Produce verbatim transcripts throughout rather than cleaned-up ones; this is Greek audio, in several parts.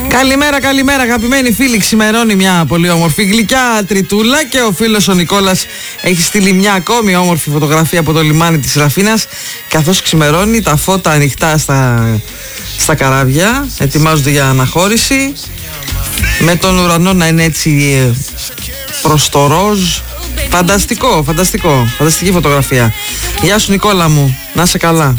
Καλημέρα, καλημέρα αγαπημένοι φίλοι. Ξημερώνει μια πολύ όμορφη γλυκιά τριτούλα και ο φίλος ο Νικόλας έχει στείλει μια ακόμη όμορφη φωτογραφία από το λιμάνι της Ραφίνας, καθώς ξημερώνει, τα φώτα ανοιχτά στα, στα καράβια ετοιμάζονται για αναχώρηση, με τον ουρανό να είναι έτσι προς το ροζ. Φανταστικό, φανταστικό, φανταστική φωτογραφία. Γεια σου Νικόλα μου, να είσαι καλά.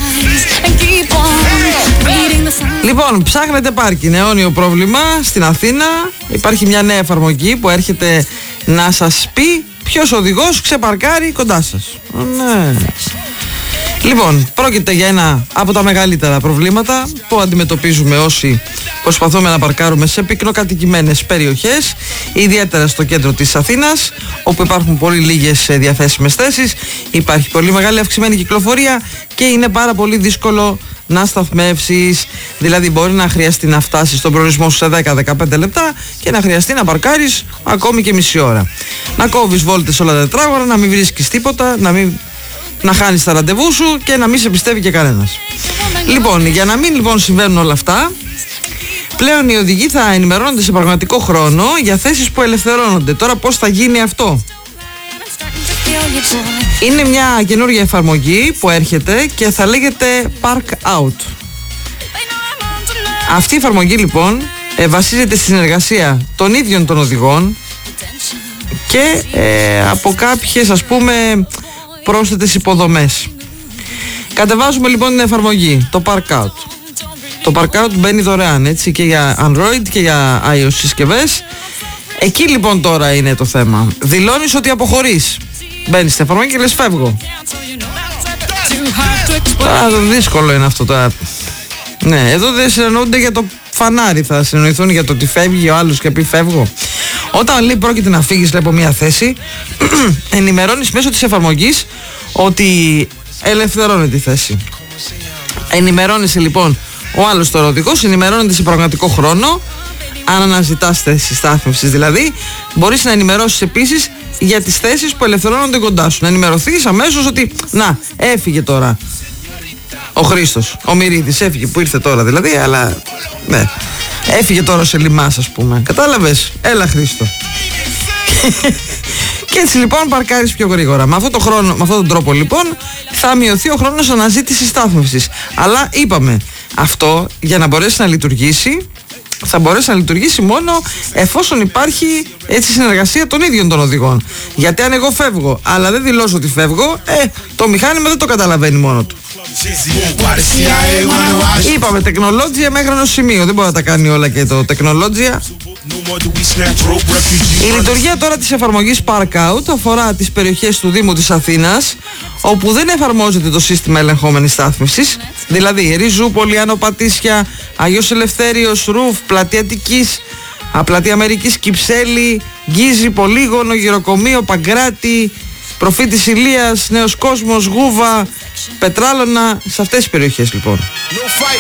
Λοιπόν, ψάχνετε πάρκινγκ, αιώνιο πρόβλημα στην Αθήνα. Υπάρχει μια νέα εφαρμογή που έρχεται να σας πει ποιος οδηγός ξεπαρκάρει κοντά σας. Ναι. Λοιπόν, πρόκειται για ένα από τα μεγαλύτερα προβλήματα που αντιμετωπίζουμε όσοι προσπαθούμε να παρκάρουμε σε πυκνοκατοικημένες περιοχές, ιδιαίτερα στο κέντρο της Αθήνας, όπου υπάρχουν πολύ λίγες διαθέσιμες θέσεις, υπάρχει πολύ μεγάλη αυξημένη κυκλοφορία και είναι πάρα πολύ δύσκολο να σταθμεύσεις. Δηλαδή μπορεί να χρειαστεί να φτάσεις στον προορισμό σου σε δέκα με δεκαπέντε λεπτά και να χρειαστεί να παρκάρεις ακόμη και μισή ώρα. Να κόβεις βόλτες όλα τα τετράγωνα, να μην βρίσκεις τίποτα, να μην... να χάνεις τα ραντεβού σου και να μην σε πιστεύει και κανένας. Λοιπόν, για να μην λοιπόν συμβαίνουν όλα αυτά, πλέον οι οδηγοί θα ενημερώνονται σε πραγματικό χρόνο για θέσεις που ελευθερώνονται. Τώρα πώς θα γίνει αυτό? Είναι μια καινούργια εφαρμογή που έρχεται και θα λέγεται Park Out. Αυτή η εφαρμογή λοιπόν ε, βασίζεται στη συνεργασία των ίδιων των οδηγών και ε, από κάποιες ας πούμε πρόσθετες υποδομές. Κατεβάζουμε λοιπόν την εφαρμογή, το Park Out. Το Park Out μπαίνει δωρεάν, έτσι, και για Android και για iOS συσκευές. Εκεί λοιπόν τώρα είναι το θέμα. Δηλώνεις ότι αποχωρείς. Μπαίνεις στην εφαρμογή και λες φεύγω. Τώρα δύσκολο είναι αυτό τώρα. Ναι, εδώ δεν συνεννοούνται για το φανάρι. Θα συνεννοηθούν για το ότι φεύγει ο άλλος και πει φεύγω. Όταν λέει πρόκειται να φύγεις από μια θέση, ενημερώνεις μέσω της εφαρμογής ότι ελευθερώνει τη θέση. Ενημερώνεις λοιπόν ο άλλος τώρα οδηγός, ενημερώνεται σε πραγματικό χρόνο. Αν αναζητάς θέσεις στάθμευσης δηλαδή, μπορείς να ενημερώσεις επίσης για τις θέσεις που ελευθερώνονται κοντά σου. Να ενημερωθείς αμέσως ότι να, έφυγε τώρα ο Χρήστος, ο Μυρίδης έφυγε, που ήρθε τώρα δηλαδή, αλλά ναι, έφυγε τώρα σε λιμάς ας πούμε. Κατάλαβες, έλα Χρήστο. Και έτσι λοιπόν παρκάρεις πιο γρήγορα. Με αυτόν τον χρόνο, με αυτόν τον τρόπο λοιπόν θα μειωθεί ο χρόνος αναζήτησης στάθμευσης. Αλλά είπαμε, αυτό για να μπορέσει να λειτουργήσει, θα μπορέσει να λειτουργήσει μόνο εφόσον υπάρχει έτσι συνεργασία των ίδιων των οδηγών. Γιατί αν εγώ φεύγω αλλά δεν δηλώσω ότι φεύγω, ε, το μηχάνημα δεν το καταλαβαίνει μόνο του. Είπαμε τεχνολόγια μέχρι ενός σημείου. Δεν μπορεί να τα κάνει όλα και το τεχνολόγια. Η λειτουργία τώρα της εφαρμογής Park Out αφορά τις περιοχές του Δήμου της Αθήνας όπου δεν εφαρμόζεται το σύστημα ελεγχόμενης στάθμευσης. Δηλαδή Ριζούπολη, Άνω Πατήσια, Αγιος Ελευθέριος, Ρουφ, Πλατεία Αττικής, Πλατεία Αμερικής, Κυψέλη, Γκίζη, Πολύγωνο, Γυροκομείο, Παγκράτη, Προφήτης Ηλίας, Νέος Κόσμος, Γούβα, Πετράλωνα, σε αυτές τις περιοχές λοιπόν.